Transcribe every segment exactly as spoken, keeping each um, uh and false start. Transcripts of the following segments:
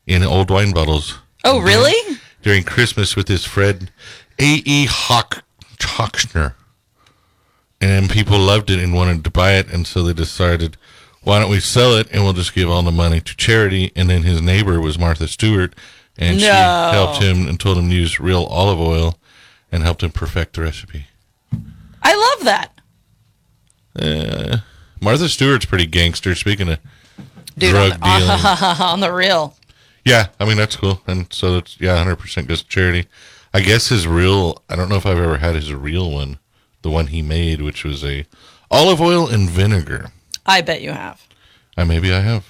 in old wine bottles. Oh, really? During Christmas with his friend A E. Hock Hochschner. And people loved it and wanted to buy it, and so they decided, why don't we sell it and we'll just give all the money to charity? And then his neighbor was Martha Stewart, and no. she helped him and told him to use real olive oil and helped him perfect the recipe. I love that. Uh, Martha Stewart's pretty gangster, speaking of Dude, drug on the, dealing. on the real. Yeah, I mean, that's cool. And so it's, yeah, one hundred percent goes to charity. I guess his real, I don't know if I've ever had his real one, the one he made, which was a olive oil and vinegar. I bet you have. Uh, maybe I have.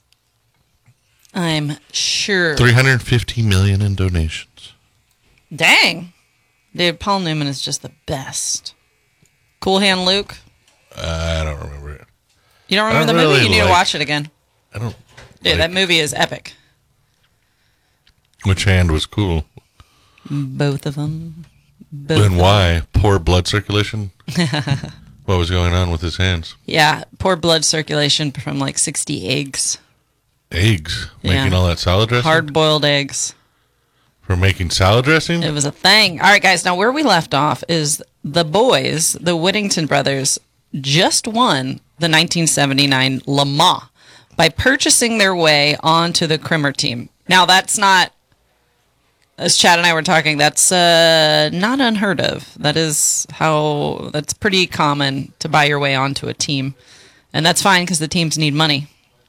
I'm sure. three hundred fifty million in donations. Dang. Dude, Paul Newman is just the best. Cool Hand Luke. Uh, I don't remember it. You don't remember I the really movie? You need like, to watch it again. I don't. Dude, like, that movie is epic. Which hand was cool? Both of them. Both And of why? Poor blood circulation? What was going on with his hands? Yeah, poor blood circulation from like sixty eggs. Eggs? Yeah. Making all that salad dressing? Hard-boiled eggs. For making salad dressing? It was a thing. All right, guys. Now, where we left off is the boys, the Whittington brothers, just won the nineteen seventy-nine Le Mans by purchasing their way onto the Crimmer team. Now, that's not, as Chad and I were talking, that's uh, not unheard of. That is how, that's pretty common to buy your way onto a team. And that's fine because the teams need money.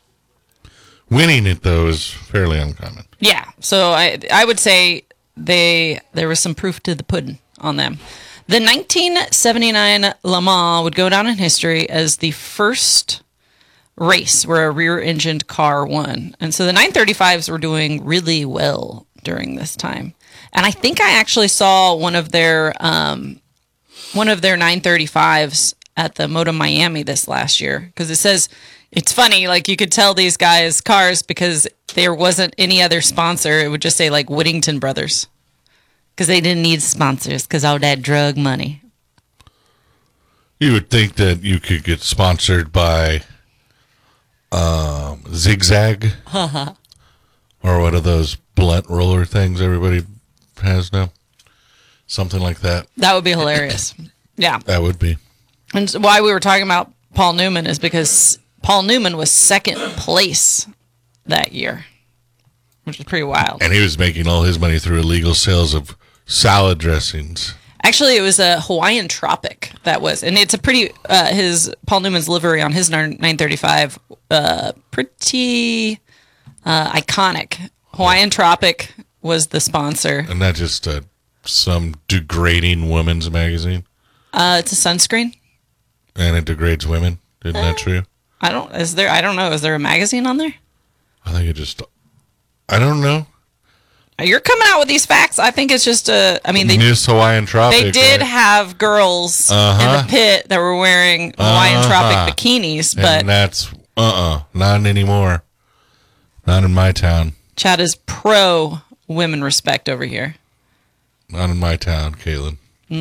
Winning it, though, is fairly uncommon. Yeah, so I I would say they there was some proof to the pudding on them. The nineteen seventy-nine Le Mans would go down in history as the first race where a rear-engined car won. And so the nine thirty-fives were doing really well during this time. And I think I actually saw one of their um, one of their nine thirty-fives at the Moto Miami this last year, because it says, it's funny, like you could tell these guys cars because there wasn't any other sponsor. It would just say like Whittington Brothers, because they didn't need sponsors because all that drug money. You would think that you could get sponsored by um, Zigzag or what are those blunt roller things everybody has now? Something like that. That would be hilarious. Yeah. That would be. And why we were talking about Paul Newman is because Paul Newman was second place that year, which is pretty wild. And he was making all his money through illegal sales of salad dressings. Actually, it was a Hawaiian Tropic that was, and it's a pretty, uh, his, Paul Newman's livery on his nine thirty-five, uh, pretty uh, iconic. Hawaiian Tropic was the sponsor. And not just uh, some degrading women's magazine. Uh, it's a sunscreen. And it degrades women. Isn't that true? I don't, is there, I don't know, is there a magazine on there? I think it just, I don't know. You're coming out with these facts. I think it's just a, I mean, they, Miss Hawaiian Tropic. they did right? have girls Uh-huh. in the pit that were wearing Hawaiian Uh-huh. Tropic bikinis, but And that's, uh-uh, not anymore. Not in my town. Chad is pro women respect over here. Not in my town, Caitlin.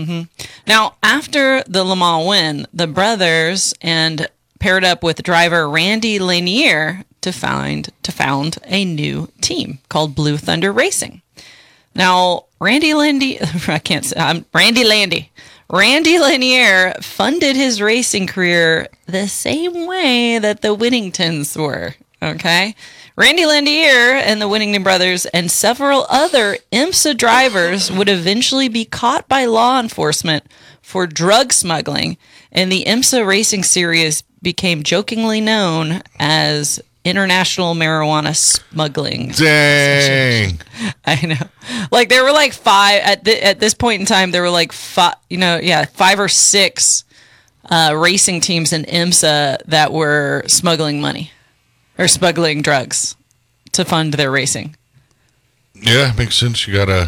Now, after the Le Mans win, the brothers and paired up with driver Randy Lanier to find to found a new team called Blue Thunder Racing. Now, Randy Landy, I can't say, I'm Randy Landy. Randy Lanier funded his racing career the same way that the Whittingtons were. Okay, Randy Lanier and the Whittington brothers and several other IMSA drivers would eventually be caught by law enforcement for drug smuggling, and the IMSA racing series became jokingly known as International Marijuana Smuggling. Dang. I know. Like there were like five at th- at this point in time. There were like five, you know, yeah, five or six uh, racing teams in IMSA that were smuggling money or smuggling drugs to fund their racing. Yeah, makes sense. You gotta,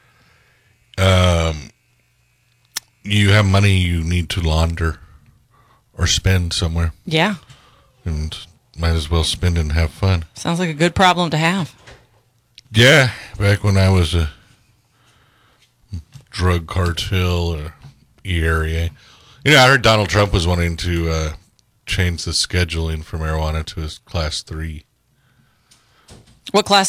um, you have money you need to launder or spend somewhere, Yeah, and might as well spend it and have fun. sounds like a good problem to have. Yeah, back when I was a drug cartel or E R E A. You know, I heard Donald Trump was wanting to uh, change the scheduling for marijuana to a class three. What class